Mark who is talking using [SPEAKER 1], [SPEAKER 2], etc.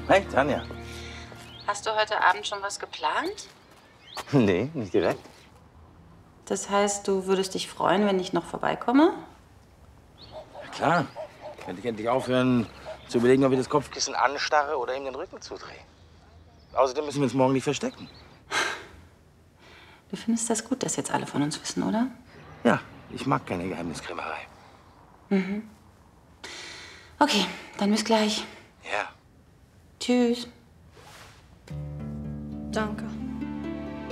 [SPEAKER 1] Hey, Tanja.
[SPEAKER 2] Hast du heute Abend schon was geplant?
[SPEAKER 1] Nee, nicht direkt.
[SPEAKER 2] Das heißt, du würdest dich freuen, wenn ich noch vorbeikomme?
[SPEAKER 1] Ja, klar. Könnte ich endlich aufhören, zu überlegen, ob ich das Kopfkissen anstarre oder ihm den Rücken zudrehe. Außerdem müssen wir uns morgen nicht verstecken.
[SPEAKER 2] Du findest das gut, dass jetzt alle von uns wissen, oder?
[SPEAKER 1] Ja, ich mag keine Geheimniskrämerei.
[SPEAKER 2] Okay, dann bis gleich.
[SPEAKER 1] Ja.
[SPEAKER 2] Tschüss.
[SPEAKER 3] Danke.